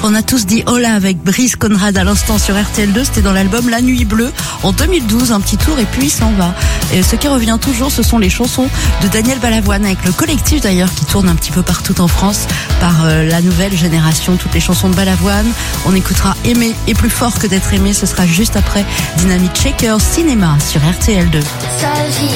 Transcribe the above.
On a tous dit hola avec Brice Conrad à l'instant sur RTL2. C'était dans l'album La Nuit Bleue en 2012. Un petit tour et puis il s'en va. Et ce qui revient toujours, ce sont les chansons de Daniel Balavoine avec le collectif d'ailleurs qui tourne un petit peu partout en France par la nouvelle génération. Toutes les chansons de Balavoine. On écoutera Aimer et plus fort que d'être aimé. Ce sera juste après Dynamite Shaker Cinéma sur RTL2.